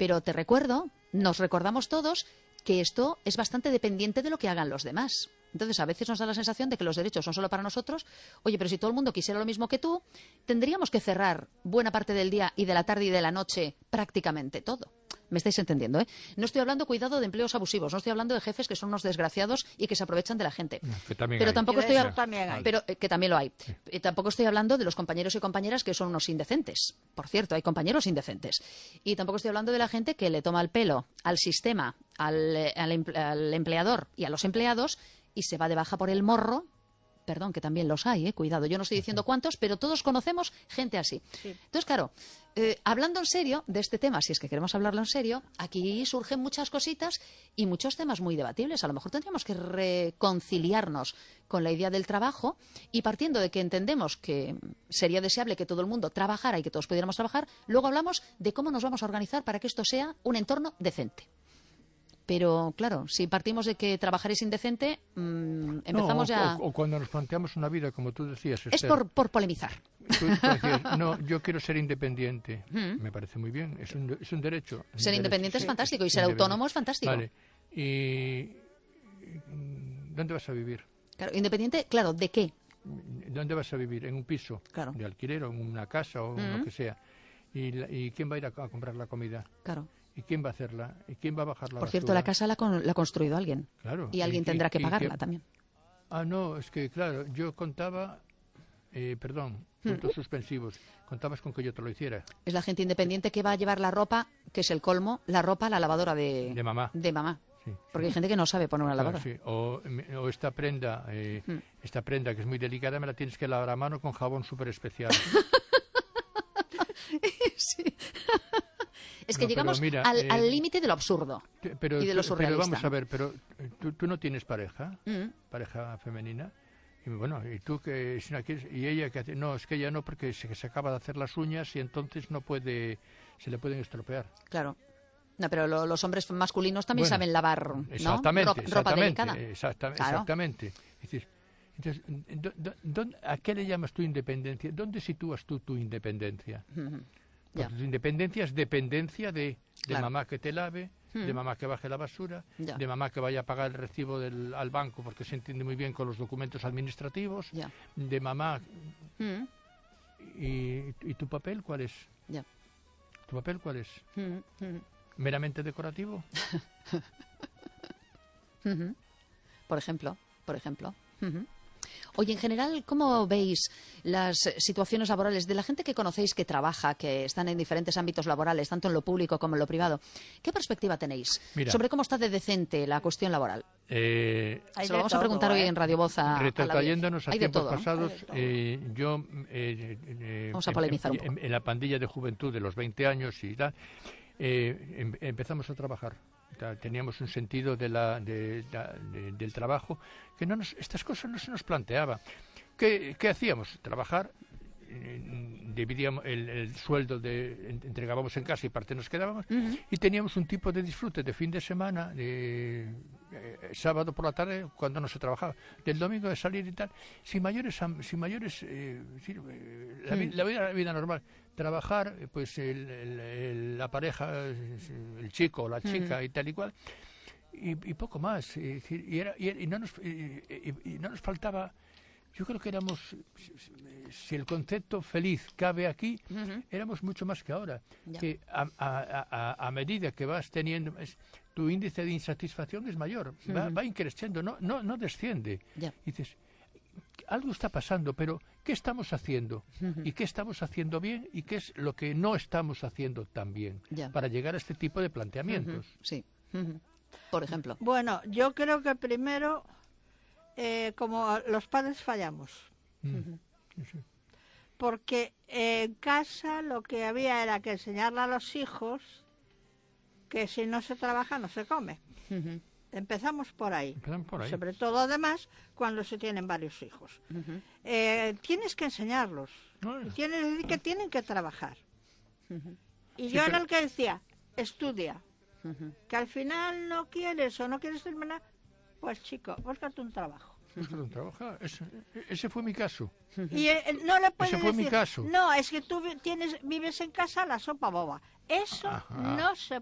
Pero te recuerdo, nos recordamos todos, que esto es bastante dependiente de lo que hagan los demás. Entonces, a veces nos da la sensación de que los derechos son solo para nosotros. Oye, pero si todo el mundo quisiera lo mismo que tú, tendríamos que cerrar buena parte del día y de la tarde y de la noche prácticamente todo. Me estáis entendiendo, ¿eh? No estoy hablando, cuidado, de empleos abusivos. No estoy hablando de jefes que son unos desgraciados y que se aprovechan de la gente. Que también pero hay. tampoco estoy Pero que también lo hay. Tampoco estoy hablando de los compañeros y compañeras que son unos indecentes. Por cierto, hay compañeros indecentes. Y tampoco estoy hablando de la gente que le toma el pelo al sistema, al empleador y a los empleados y se va de baja por el morro. Perdón, que también los hay, cuidado. Yo no estoy diciendo cuántos, pero todos conocemos gente así. Sí. Entonces, claro, hablando en serio de este tema, si es que queremos hablarlo en serio, aquí surgen muchas cositas y muchos temas muy debatibles. A lo mejor tendríamos que reconciliarnos con la idea del trabajo y partiendo de que entendemos que sería deseable que todo el mundo trabajara y que todos pudiéramos trabajar, luego hablamos de cómo nos vamos a organizar para que esto sea un entorno decente. Pero, claro, si partimos de que trabajar es indecente, empezamos ya... O cuando nos planteamos una vida, como tú decías, Esther, es por polemizar. Tú decías, no, yo quiero ser independiente. Me parece muy bien, es un derecho. Ser independiente es fantástico y ser autónomo es fantástico. Vale. ¿Y dónde vas a vivir? Claro, independiente, claro, ¿de qué? ¿Dónde vas a vivir? ¿En un piso? Claro. ¿De alquiler o en una casa o lo que sea? ¿Y quién va a ir a comprar la comida? Claro. ¿Y quién va a hacerla? ¿Y quién va a bajar la Por basura? cierto, la casa la ha construido alguien. Claro. Y alguien tendrá que pagarla también. Ah, no, es que, claro, yo contaba... perdón, puntos suspensivos. Contabas con que yo te lo hiciera. Es la gente independiente que va a llevar la ropa, que es el colmo, la ropa a la lavadora de mamá. Sí, porque hay gente que no sabe poner una lavadora. Sí. O esta prenda que es muy delicada, me la tienes que lavar a mano con jabón súper especial. Sí. Es que llegamos al límite de lo absurdo y de lo surrealista. Pero vamos a ver, tú no tienes pareja, pareja femenina, y bueno, y tú que si no quieres, y ella que hace, no, es que ella no, porque se acaba de hacer las uñas y entonces se le pueden estropear. Claro. No, pero los hombres masculinos también saben lavar, ¿no? Exactamente, ropa delicada. Exactamente. Entonces, ¿a qué le llamas tu independencia? ¿Dónde sitúas tú tu independencia? Porque tu independencia es dependencia de mamá que te lave, de mamá que baje la basura, de mamá que vaya a pagar el recibo al banco porque se entiende muy bien con los documentos administrativos, de mamá... ¿Y tu papel cuál es? ¿Tu papel cuál es? ¿Meramente decorativo? Por ejemplo. Oye, en general, ¿cómo veis las situaciones laborales de la gente que conocéis que trabaja, que están en diferentes ámbitos laborales, tanto en lo público como en lo privado? ¿Qué perspectiva tenéis sobre cómo está de decente la cuestión laboral? Se lo vamos a preguntar hoy en Radio Voz a retrotrayéndonos a tiempos pasados, yo vamos a polemizar un poco. En la pandilla de juventud de los 20 años y tal, empezamos a trabajar. Teníamos un sentido del trabajo que estas cosas no se nos planteaba. ¿Qué hacíamos? Trabajar, dividíamos el sueldo, entregábamos en casa y parte nos quedábamos, y teníamos un tipo de disfrute de fin de semana, sábado por la tarde cuando no se trabajaba, del domingo de salir y tal, sin mayores la vida normal. Trabajar, pues la pareja, el chico o la chica y tal y cual, y poco más. Y no nos faltaba. Yo creo que éramos, si el concepto feliz cabe aquí, éramos mucho más que ahora. Que a medida que vas teniendo, tu índice de insatisfacción es mayor, va increciendo, no desciende. Y dices, algo está pasando, pero ¿qué estamos haciendo? ¿Y qué estamos haciendo bien? ¿Y qué es lo que no estamos haciendo tan bien? Para llegar a este tipo de planteamientos. Sí. Por ejemplo. Bueno, yo creo que primero, como los padres fallamos. Porque en casa lo que había era que enseñarle a los hijos que si no se trabaja no se come. Empezamos por ahí. Sobre todo, además, cuando se tienen varios hijos. Tienes que enseñarlos. Tienes que decir que tienen que trabajar. Y yo era el que decía, estudia. Que al final no quieres o no quieres terminar, pues chico, búscate un trabajo. Búscate un trabajo. Ese fue mi caso. Y no le puedes ese fue decir, mi caso. No, es que tú vives en casa la sopa boba. Eso no se